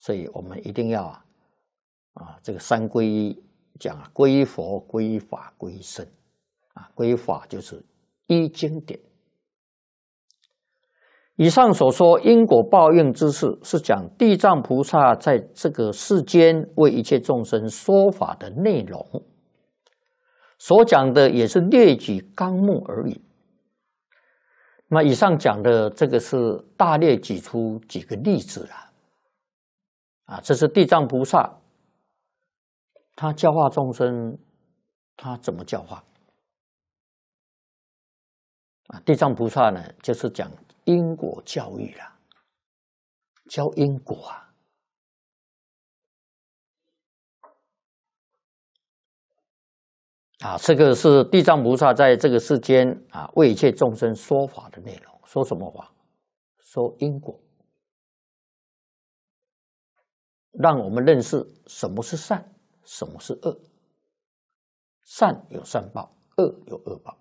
所以我们一定要这个三皈依讲皈依佛、皈依法、皈依僧皈依法就是依经典。以上所说因果报应之事，是讲地藏菩萨在这个世间为一切众生说法的内容，所讲的也是列举纲目而已。那么以上讲的这个是大略举出几个例子这是地藏菩萨他教化众生，他怎么教化地藏菩萨呢，就是讲因果教育教因果这个是地藏菩萨在这个世间为一切众生说法的内容。说什么法？说因果，让我们认识什么是善，什么是恶。善有善报，恶有恶报。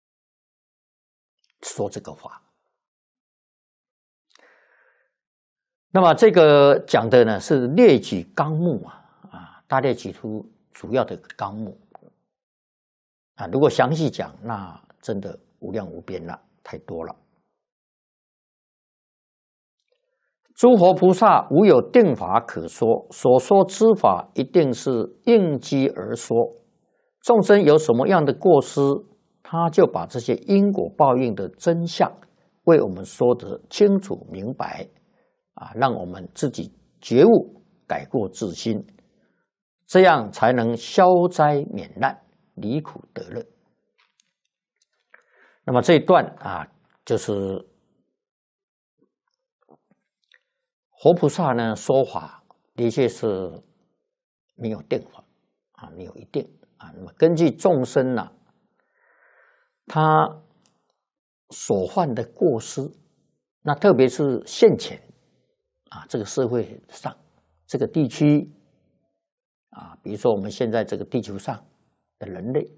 说这个法。那么这个讲的呢是列举纲目大略举出主要的纲目如果详细讲，那真的无量无边了，太多了。诸佛菩萨无有定法可说，所说之法一定是应机而说。众生有什么样的过失，他就把这些因果报应的真相为我们说得清楚明白让我们自己觉悟，改过自新，这样才能消灾免难，离苦得乐。那么这一段就是活菩萨呢说法的确是没有定法没有一定那么根据众生他所犯的过失，那特别是现前这个社会上这个地区比如说我们现在这个地球上的人类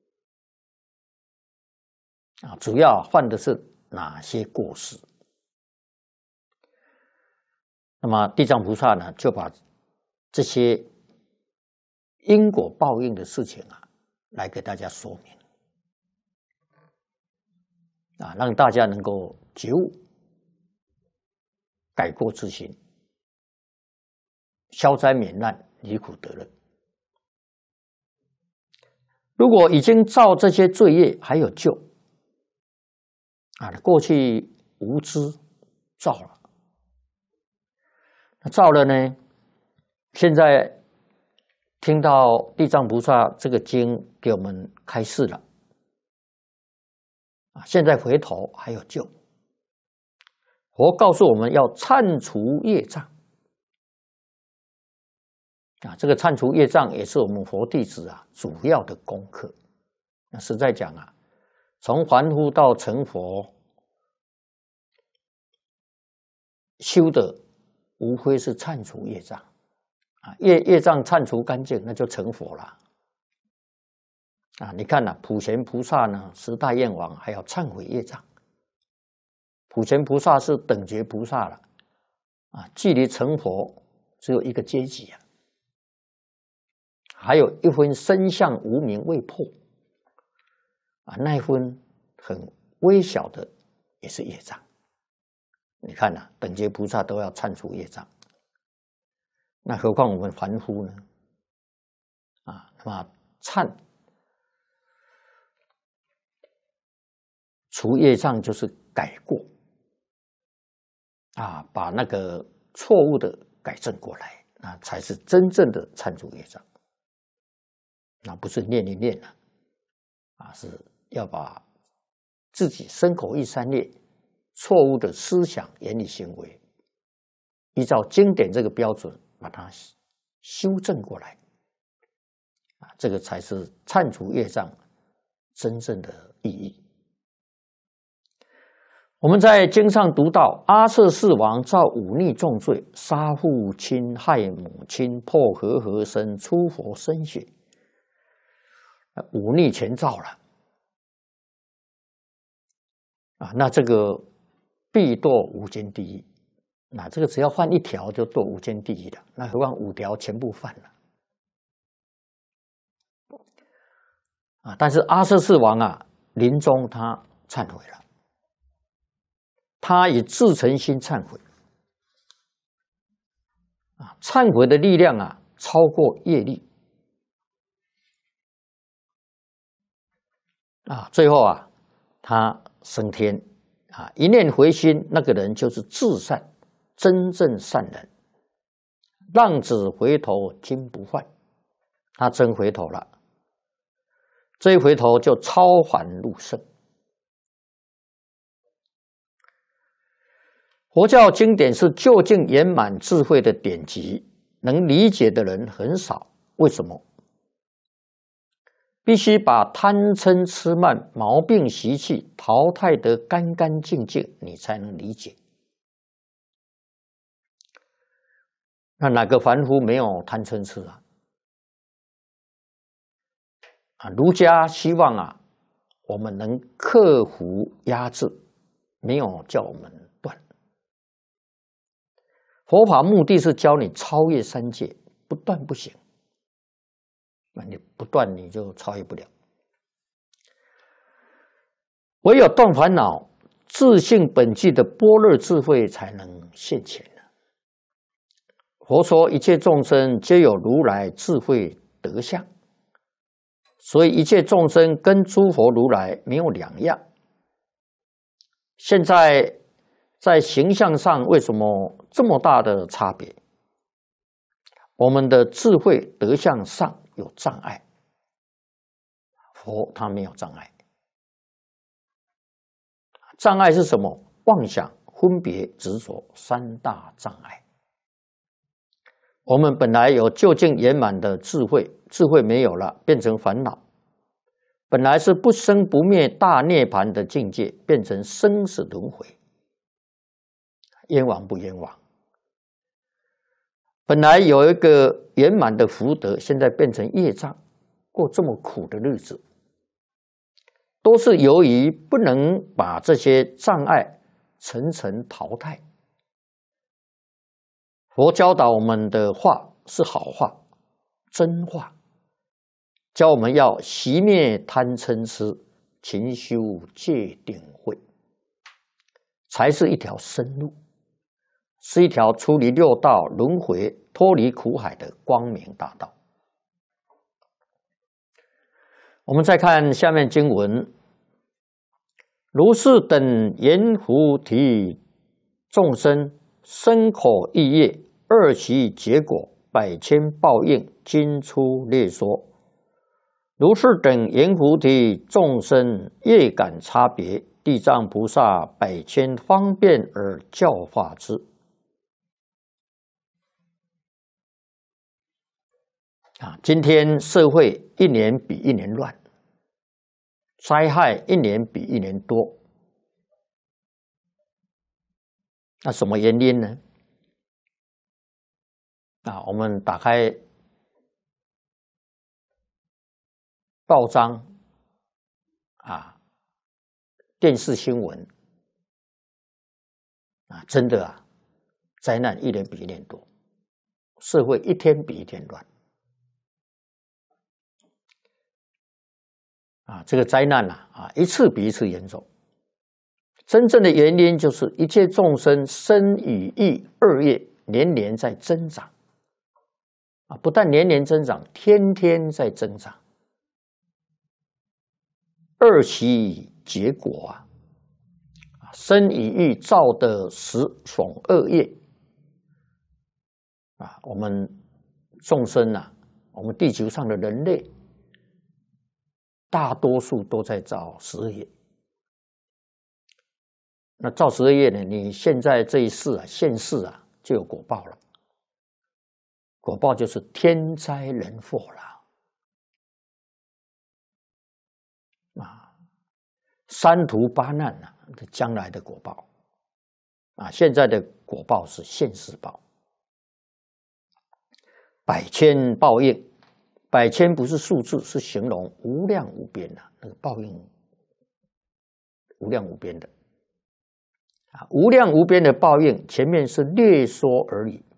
主要犯的是哪些过失？那么地藏菩萨呢，就把这些因果报应的事情来给大家说明让大家能够觉悟，改过自新，消灾免难，离苦得乐。如果已经造这些罪业还有救过去无知造了，造了呢，现在听到地藏菩萨这个经给我们开示了现在回头还有救。佛告诉我们要忏除业障这个忏除业障也是我们佛弟子主要的功课。实在讲从凡夫到成佛，修的无非是忏除业障业障忏除干净，那就成佛了你看普贤菩萨呢10大愿王还要忏悔业障。普贤菩萨是等觉菩萨了距离成佛只有一个阶级还有一分身相无明未破那一分很微小的也是业障。你看等觉菩萨都要忏除业障，那何况我们凡夫呢那么忏除业障就是改过把那个错误的改正过来，那才是真正的忏除业障。那不是念一念是要把自己身口意三业错误的思想言语行为，依照经典这个标准把它修正过来这个才是忏除业障真正的意义。我们在经上读到阿阇世王造忤逆重罪，杀父亲，害母亲，破和合身，出佛身血，忤逆全造了那这个必堕无间地狱那这个只要犯一条就堕无间地狱了，那何况5条全部犯了啊！但是阿阇世王啊，临终他忏悔了，他以至诚心忏悔啊，忏悔的力量啊，超过业力啊，最后啊，他升天啊，一念回心，那个人就是至善。真正善人，浪子回头金不换，他真回头了，这一回头就超凡入圣。佛教经典是究竟圆满智慧的典籍，能理解的人很少。为什么？必须把贪嗔痴慢毛病习气淘汰得干干净净，你才能理解。那哪个凡夫没有贪嗔痴啊？儒家希望啊，我们能克服压制，没有叫我们断。佛法目的是教你超越三界，不断不行。那你不断，你就超越不了。唯有断烦恼，自性本具的般若智慧才能现前。佛说一切众生皆有如来智慧德相，所以一切众生跟诸佛如来没有两样。现在在形象上为什么这么大的差别？我们的智慧德相上有障碍，佛他没有障碍。障碍是什么？妄想、分别、执着3大障碍。我们本来有究竟圆满的智慧，智慧没有了，变成烦恼。本来是不生不灭大涅槃的境界，变成生死轮回，冤枉不冤枉？本来有一个圆满的福德，现在变成业障，过这么苦的日子，都是由于不能把这些障碍层层淘汰。佛教导我们的话是好话、真话，教我们要熄灭贪嗔痴，勤修戒定慧，才是一条生路，是一条出离六道轮回、脱离苦海的光明大道。我们再看下面经文：如是等阎浮提众生，身口意业二其结果，百千报应，今出列说。如是等阎浮提众生业感差别，地藏菩萨百千方便而教化之。今天社会一年比一年乱，灾害一年比一年多。那什么原因呢？我们打开报章电视新闻真的灾难一年比一年多，社会一天比一天乱这个灾难一次比一次严重。真正的原因就是一切众生身语意二业年年在增长不但年年增长，天天在增长。二其结果身语意造的10种恶业我们众生我们地球上的人类大多数都在造十恶业。那造十恶业呢？你现在这一世现世就有果报了。果报就是天灾人祸了三途八难将来的果报现在的果报是现世报。百千报应，百千不是数字，是形容无量无边那个报应无量无边的。 无量无边的报应，前面是略说而已。